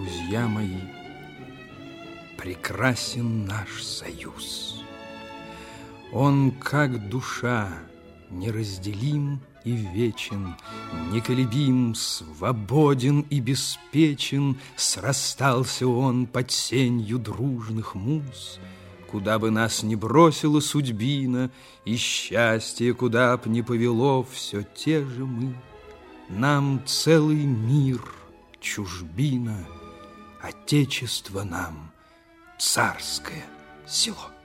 друзья мои, прекрасен наш союз. Он, как душа, неразделим и вечен, неколебим, свободен и беспечен. Срастался он под сенью дружных муз. Куда бы нас ни бросила судьбина, и счастье куда б ни повело, все те же мы. Нам целый мир чужбина, отечество нам царское село.